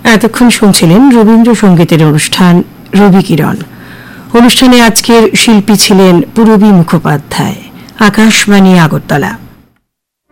এতক্ষণ শুনছিলেন রবীন্দ্রসঙ্গীতের অনুষ্ঠান রবি কিরণ। অনুষ্ঠানে আজকের শিল্পী ছিলেন পূরবী মুখোপাধ্যায়। আকাশবাণী আগরতলা।